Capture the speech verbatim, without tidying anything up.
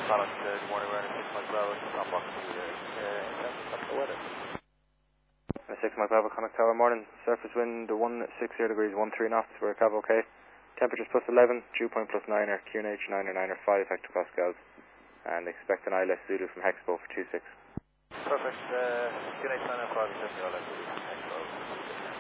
Pilot, uh, good morning, we're on six Mike Bravo, on box two here. Uh, in terms of the weather. six Mike Bravo, Connacht Tower, morning. Surface wind one sixty degrees, one three knots, we're Cav okay. Temperatures plus eleven, dew point plus nine, or Q N H nine or nine or five hectopascals. And expect an I L S Zulu from Hexpo for two six. Perfect, uh, Q N H nine or five, definitely I L S Zulu from Hexpo.